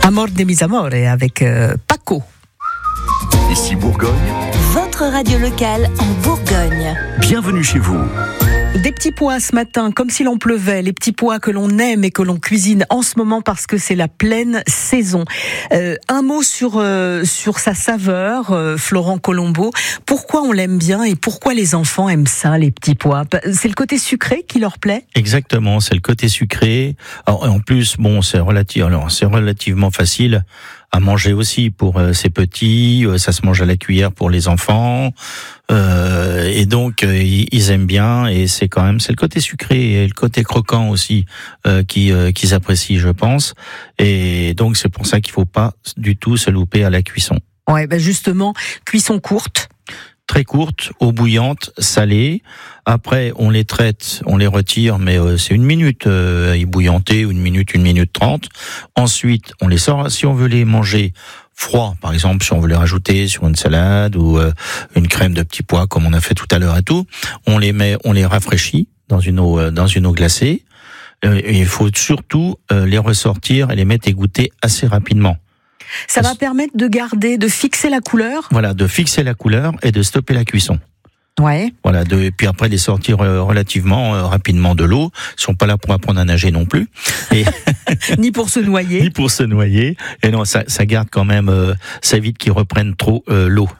Amor de mis amores avec Paco. Ici Bourgogne. Votre radio locale en Bourgogne. Bienvenue chez vous. Des petits pois ce matin, comme si l'on pleuvait, les petits pois que l'on aime et que l'on cuisine en ce moment parce que c'est la pleine saison. Un mot sur sa saveur, Florent Colombo. Pourquoi on l'aime bien et pourquoi les enfants aiment ça, les petits pois? C'est le côté sucré qui leur plaît? Exactement, c'est le côté sucré. Alors, en plus, bon, c'est relativement facile à manger aussi pour ces petits. Ça se mange à la cuillère pour les enfants. Et donc ils aiment bien, et c'est le côté sucré et le côté croquant aussi qu'ils apprécient, je pense. Et donc c'est pour ça qu'il faut pas du tout se louper à la cuisson. Ouais, justement, cuisson courte. Très courte, eau bouillante, salée. Après, on les traite, on les retire, mais c'est 1 minute à ébouillanter, 1 minute 30. Ensuite, on les sort. Si on veut les manger froid, par exemple, si on veut les rajouter sur une salade ou une crème de petits pois, comme on a fait tout à l'heure et tout, on les rafraîchit dans une eau glacée. Et il faut surtout les ressortir et les mettre égoutter assez rapidement. Ça va permettre de fixer la couleur. Voilà, de fixer la couleur et de stopper la cuisson. Ouais. Voilà, et puis après les sortir relativement rapidement de l'eau. Ils sont pas là pour apprendre à nager non plus. Et Ni pour se noyer. Ni pour se noyer. Et non, ça garde quand même, ça évite qu'ils reprennent trop l'eau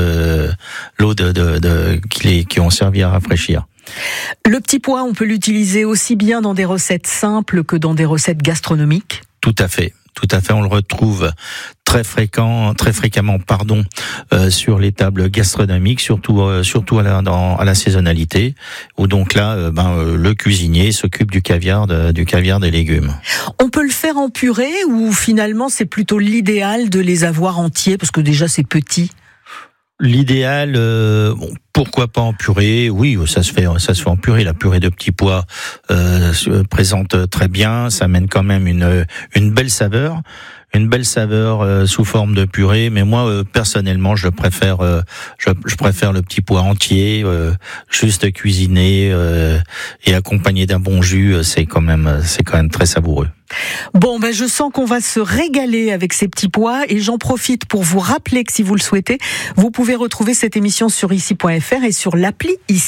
qui ont servi à rafraîchir. Le petit pois, on peut l'utiliser aussi bien dans des recettes simples que dans des recettes gastronomiques. Tout à fait, on le retrouve très fréquemment, sur les tables gastronomiques, surtout à la saisonnalité, où donc là, le cuisinier s'occupe du caviar, des légumes. On peut le faire en purée, ou finalement c'est plutôt l'idéal de les avoir entiers parce que déjà c'est petit. L'idéal, pourquoi pas en purée? Oui, ça se fait en purée. La purée de petits pois se présente très bien. Ça amène quand même une belle saveur. Sous forme de purée, mais moi personnellement je préfère le petit pois entier, juste cuisiné et accompagné d'un bon jus. C'est quand même très savoureux. Bon, je sens qu'on va se régaler avec ces petits pois, et j'en profite pour vous rappeler que si vous le souhaitez, vous pouvez retrouver cette émission sur ici.fr et sur l'appli ici.